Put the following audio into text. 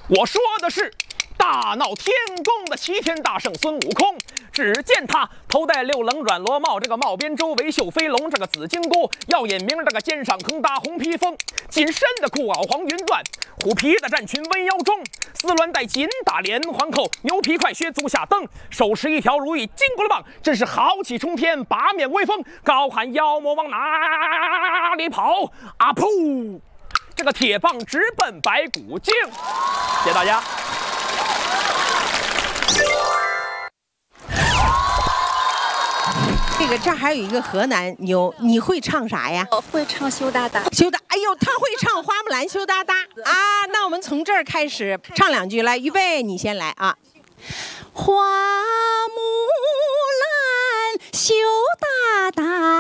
我说的是大闹天宫的齐天大圣孙悟空。只见他头戴六棱软罗帽，这个帽边周围绣飞龙，这个紫金箍，耀眼明这个肩上横搭红披风，紧身的裤袄黄云缎，虎皮的战裙弯腰中，丝鸾带紧打连环扣，牛皮快靴足下蹬，手持一条如意金箍棒，真是豪气冲天，八面威风，高喊妖魔往哪里跑？啊噗！这个铁棒直奔白骨精。谢谢大家。 这儿还有一个河南妞，你会唱啥呀？ 我会唱羞答答。 羞答，哎呦，她会唱花木兰羞答答啊！那我们从这儿开始唱两句，来，预备，你先来啊。 花木兰羞答答。